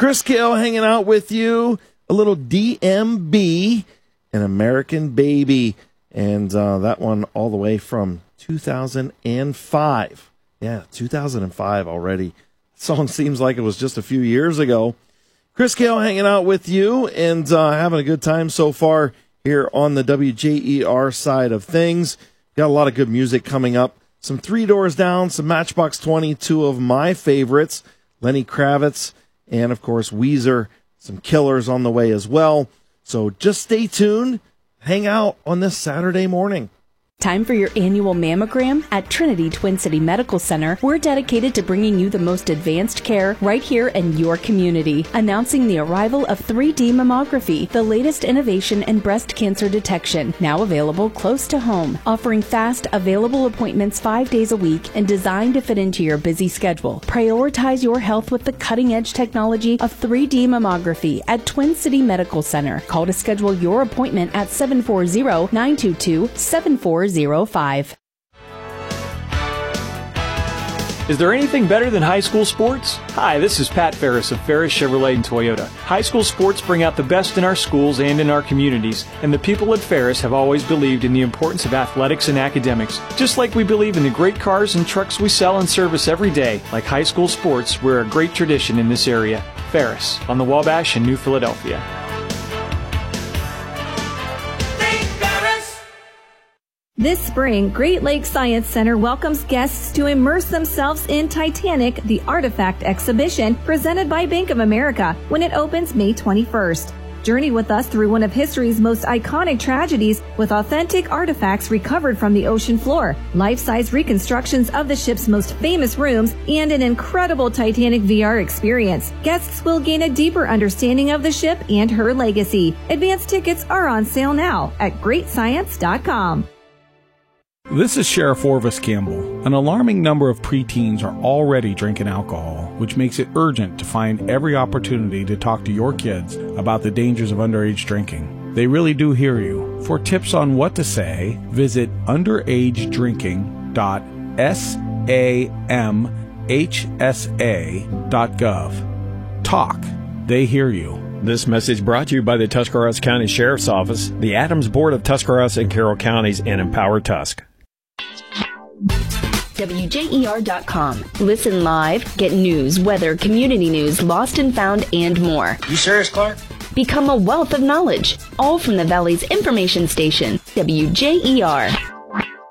Chris Kale hanging out with you. A little DMB, An American Baby. And that one all the way from 2005. Yeah, 2005 already. The song seems like it was just a few years ago. Chris Kale hanging out with you and having a good time so far here on the WJER side of things. Got a lot of good music coming up. Some Three Doors Down, some Matchbox 20, two of my favorites, Lenny Kravitz, and, of course, Weezer. Some killers on the way as well. So just stay tuned. Hang out on this Saturday morning. Time for your annual mammogram? At Trinity Twin City Medical Center, we're dedicated to bringing you the most advanced care right here in your community. Announcing the arrival of 3D mammography, the latest innovation in breast cancer detection, now available close to home. Offering fast, available appointments 5 days a week and designed to fit into your busy schedule. Prioritize your health with the cutting-edge technology of 3D mammography at Twin City Medical Center. Call to schedule your appointment at 740-922-7405. Is there anything better than high school sports? Hi, this is Pat Ferris of Ferris Chevrolet and Toyota. High school sports bring out the best in our schools and in our communities, and the people at Ferris have always believed in the importance of athletics and academics. Just like we believe in the great cars and trucks we sell and service every day, like high school sports, we're a great tradition in this area. Ferris, on the Wabash in New Philadelphia. This spring, Great Lakes Science Center welcomes guests to immerse themselves in Titanic, the Artifact exhibition presented by Bank of America when it opens May 21st. Journey with us through one of history's most iconic tragedies with authentic artifacts recovered from the ocean floor, life-size reconstructions of the ship's most famous rooms, and an incredible Titanic VR experience. Guests will gain a deeper understanding of the ship and her legacy. Advance tickets are on sale now at greatscience.com. This is Sheriff Orvis Campbell. An alarming number of preteens are already drinking alcohol, which makes it urgent to find every opportunity to talk to your kids about the dangers of underage drinking. They really do hear you. For tips on what to say, visit underagedrinking.samhsa.gov. Talk. They hear you. This message brought to you by the Tuscarawas County Sheriff's Office, the Adams Board of Tuscarawas and Carroll Counties, and Empower Tusk. WJER.com. Listen live, get news, weather, community news, lost and found, and more. You serious, Clark? Become a wealth of knowledge, all from the Valley's information station, WJER.